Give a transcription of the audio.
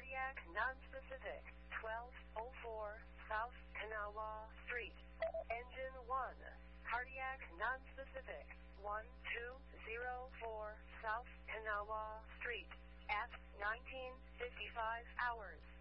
cardiac non-specific, 1204 South Kanawha Street. Engine 1, cardiac non-specific, 1204 South Kanawha Street, at 19:55 hours.